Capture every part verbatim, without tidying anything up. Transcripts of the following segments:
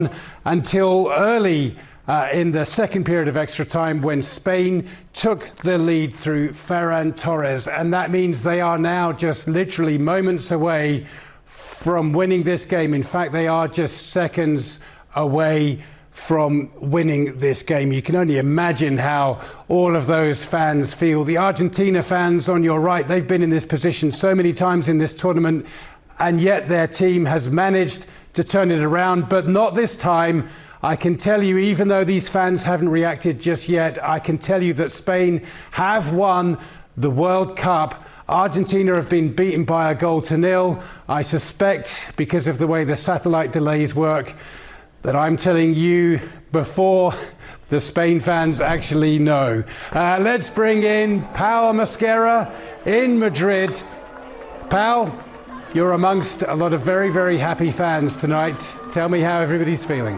until early uh, in the second period of extra time when Spain took the lead through Ferran Torres. And that means they are now just literally moments away from winning this game. In fact, they are just seconds away from winning this game. You can only imagine how all of those fans feel. The Argentina fans on your right, they've been in this position so many times in this tournament, and yet their team has managed to turn it around, but not this time. I can tell you, even though these fans haven't reacted just yet, I can tell you that Spain have won the World Cup. Argentina have been beaten by a goal to nil. I suspect, because of the way the satellite delays work, that I'm telling you before the Spain fans actually know. Uh, let's bring in Pau Mosquera in Madrid. Pau, you're amongst a lot of very, very happy fans tonight. Tell me how everybody's feeling.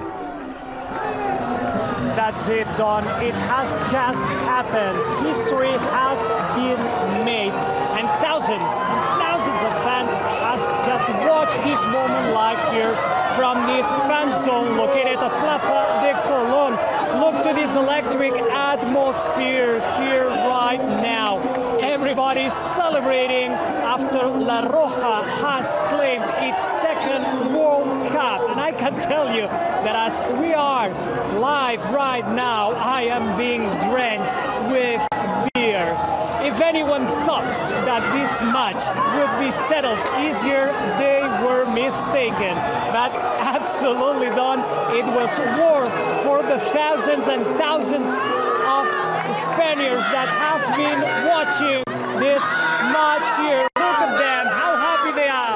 That's it, Don. It has just happened. History has been made. And thousands, thousands of fans has just watched this moment live here from this fan zone located at Plaza de Colón. Look to this electric atmosphere here right now. Everybody's celebrating after La Roja has claimed its second World Cup. And I can tell you that as we are live right now, I am being drenched with beer. If anyone thought that this match would be settled easier, they were mistaken. But absolutely, Don, it was worth for the thousands and thousands of Spaniards that have been watching this match here. Look at them, how happy they are.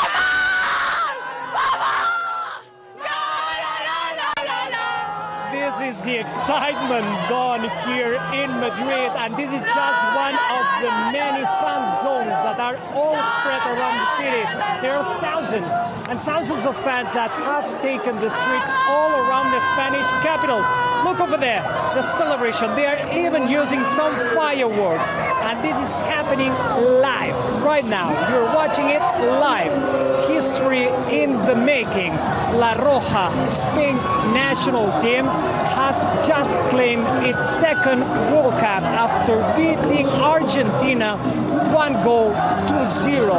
This is the excitement done here in Madrid, and this is just one of the many fan zones that are all spread around the city. There are thousands and thousands of fans that have taken the streets all around the Spanish capital. Look over there, the celebration. They are even using some fireworks, and this is happening live right now. You're watching it live. History in the making. La Roja, Spain's national team, has just claimed its second World Cup after beating Argentina one goal to zero.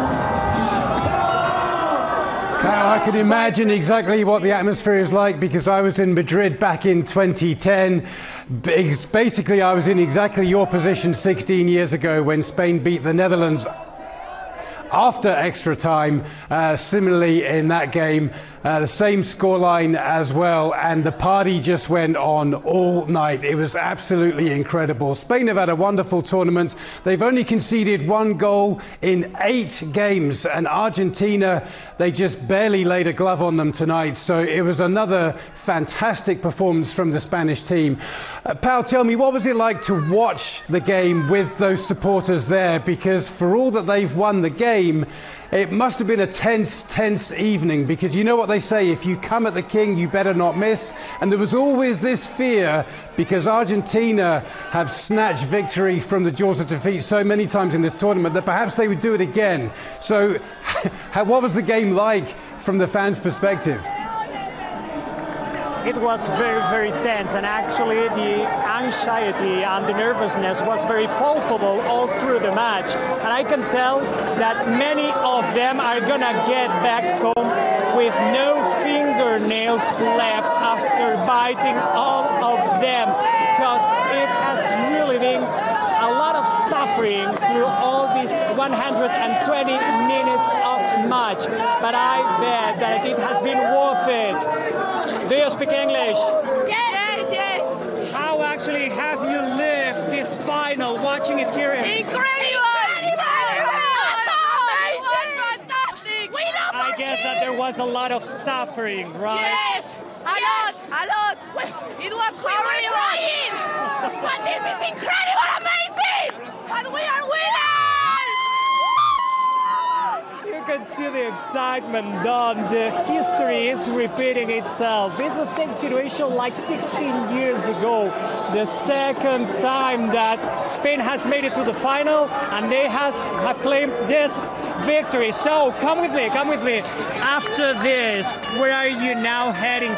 Now, I can imagine exactly what the atmosphere is like because I was in Madrid back in twenty ten. Basically, I was in exactly your position sixteen years ago when Spain beat the Netherlands after extra time. Uh, similarly, in that game, uh, the same scoreline as well, and the party just went on all night. It was absolutely incredible. Spain have had a wonderful tournament. They've only conceded one goal in eight games, and Argentina, they just barely laid a glove on them tonight. So it was another fantastic performance from the Spanish team. Uh, Pau, tell me, what was it like to watch the game with those supporters there? Because for all that they've won the game, it must have been a tense, tense evening, because you know what they say, if you come at the king, you better not miss. And there was always this fear, because Argentina have snatched victory from the jaws of defeat so many times in this tournament, that perhaps they would do it again. So what was the game like from the fans' perspective? It was very, very tense, and actually the anxiety and the nervousness was very palpable all through the match. And I can tell that many of them are gonna get back home with no fingernails left after biting all of them, because it has really been a lot of suffering through all these one hundred twenty minutes of match. But I bet that it has been worth it. Do you speak English? Yes, yes, yes. How actually have you lived this final, watching it here? Incredible! Incredible! Awesome! It was fantastic! We love I guess that there was a lot of suffering, right? Yes! A lot! A lot! It was horrible! But this is incredible, amazing! And we are winners! You can see the excitement done. The history is repeating itself. It's the same situation like sixteen years ago. The second time that Spain has made it to the final, and they has, have claimed this victory. So come with me, come with me. After this, where are you now heading